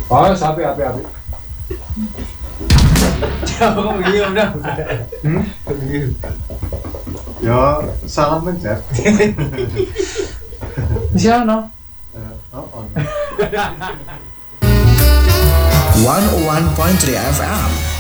Oh, sapi api. Jangan begini udah. Begini. Ya, salah mencet. Siapa? Oh. 101.3 FM